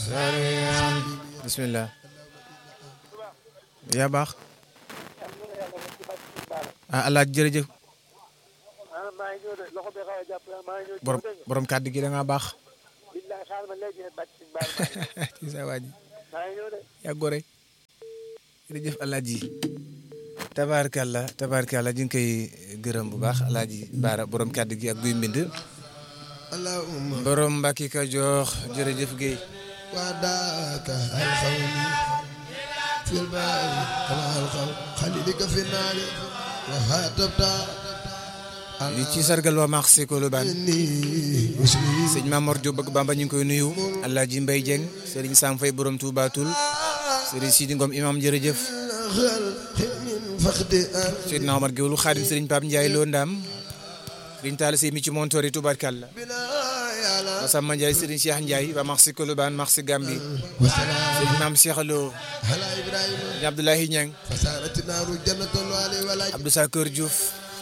bismillah yaa baax alaaj jërëjëf borom kàddu gi da nga baax ci sa waaji yaa gore jërëjëf alaaji tabaarkalla ñu ngi koy gërëm bu baax alaaji Baara borom kàddu gi ak guy mbind borom Mbàkke Kajoor jërëjëf Guèye وداك الخول في البار كما الخول خليلك في النار وهاتبت li ci sargal waa marché Colobane sëñ Mamor Diop ak Bamba ñu ngi koy nuyu Alaaji Mbaye Dieng Serigne Sam Faye borom Touba Toul Serigne Sidi Ngom imam jërëjëf Seydina Omar Géwlu Xaadim Serigne Pape Ndiaye Lo Ndam Serigne Talla Sey mi ci montori tubarkalla Masamba Ndiaye Serigne Cheikh Ndiaye waa marché Colobane marché Gambie Serigne Mame Cheikh Lo Abdoulaye Niang Abdou Sakor Diouf